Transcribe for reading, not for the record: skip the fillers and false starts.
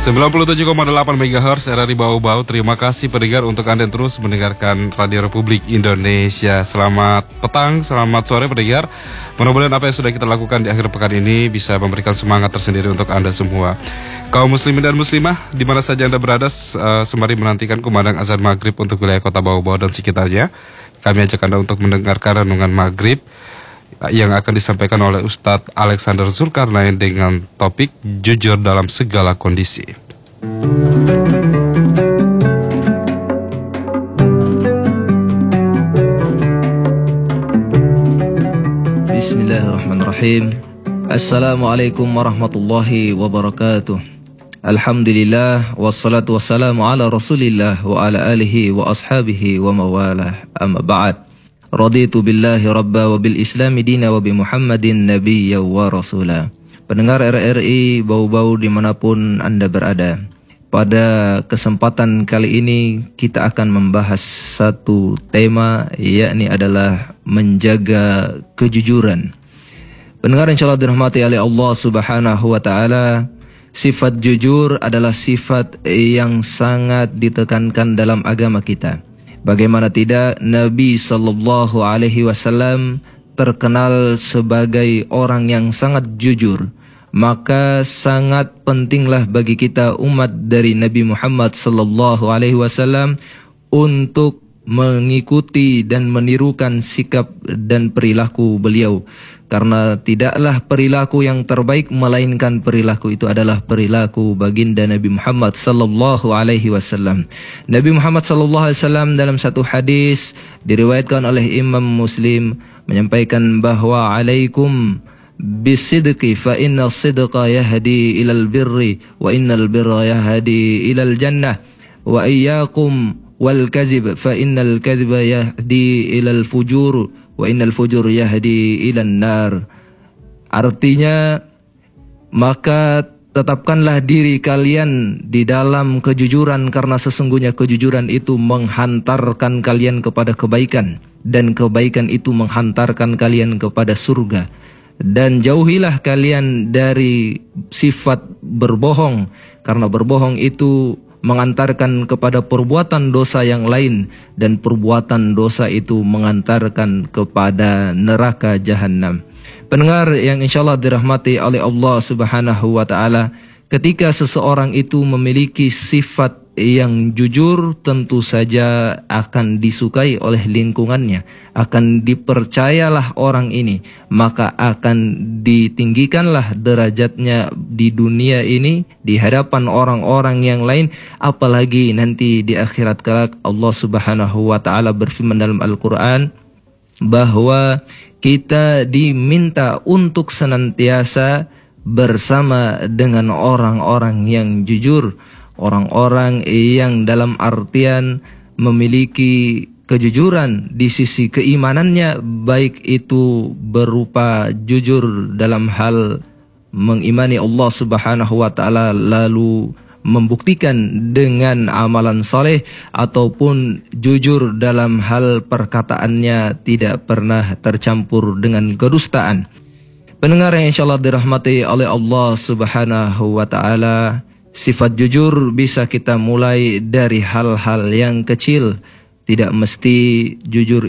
97,8 MHz RRI Bau-Bau. Terima kasih pendengar untuk Anda yang terus mendengarkan Radio Republik Indonesia. Selamat petang, selamat sore pendengar. Mudah-mudahan apa yang sudah kita lakukan di akhir pekan ini bisa memberikan semangat tersendiri untuk Anda semua. Kaum muslimin dan muslimah, di mana saja Anda berada, sembari menantikan kumandang azan maghrib untuk wilayah kota Bau-Bau dan sekitarnya, kami ajak Anda untuk mendengarkan renungan maghrib yang akan disampaikan oleh Ustadz Alexander Zulkarnain dengan topik jujur dalam segala kondisi. Bismillahirrahmanirrahim. Assalamualaikum warahmatullahi wabarakatuh. Alhamdulillah wassalatu wassalamu ala rasulillah wa ala alihi wa ashabihi wa mawalah. Amma ba'd. Raditu billahi rabba wa bil islami dina wa bi Muhammadin nabiyya wa rasula. Pendengar RRI Bau-Bau dimanapun Anda berada, pada kesempatan kali ini kita akan membahas satu tema, yakni adalah menjaga kejujuran. Pendengar insyaallah dirahmati oleh Allah subhanahu wa ta'ala, sifat jujur adalah sifat yang sangat ditekankan dalam agama kita. Bagaimana tidak, Nabi Sallallahu Alaihi Wasallam terkenal sebagai orang yang sangat jujur. Maka sangat pentinglah bagi kita umat dari Nabi Muhammad Sallallahu Alaihi Wasallam untuk mengikuti dan menirukan sikap dan perilaku beliau. Karena tidaklah perilaku yang terbaik melainkan perilaku itu adalah perilaku baginda Nabi Muhammad sallallahu alaihi wasallam. Nabi Muhammad sallallahu alaihi wasallam dalam satu hadis diriwayatkan oleh Imam Muslim menyampaikan bahwa alaikum bisidqi fa inna sidqa yahdi ilal birri wa innal birra yahdi ilal jannah wa iyyakum wal kadzib fa innal kadziba yahdi ilal fujur wa innal fujur yahdi ilan nar. Artinya, maka tetapkanlah diri kalian di dalam kejujuran, karena sesungguhnya kejujuran itu menghantarkan kalian kepada kebaikan, dan kebaikan itu menghantarkan kalian kepada surga. Dan jauhilah kalian dari sifat berbohong, karena berbohong itu mengantarkan kepada perbuatan dosa yang lain, dan perbuatan dosa itu mengantarkan kepada neraka jahanam. Pendengar yang insyaallah dirahmati oleh Allah subhanahu wa ta'ala, ketika seseorang itu memiliki sifat yang jujur, tentu saja akan disukai oleh lingkungannya, akan dipercayalah orang ini, maka akan ditinggikanlah derajatnya di dunia ini di hadapan orang-orang yang lain. Apalagi nanti di akhirat kelak Allah subhanahu wa ta'ala berfirman dalam Al-Quran bahwa kita diminta untuk senantiasa bersama dengan orang-orang yang jujur, orang-orang yang dalam artian memiliki kejujuran di sisi keimanannya, baik itu berupa jujur dalam hal mengimani Allah subhanahu wa ta'ala lalu membuktikan dengan amalan saleh, ataupun jujur dalam hal perkataannya tidak pernah tercampur dengan kedustaan. Pendengar yang insyaallah dirahmati oleh Allah subhanahu wa ta'ala, sifat jujur bisa kita mulai dari hal-hal yang kecil. Tidak mesti jujur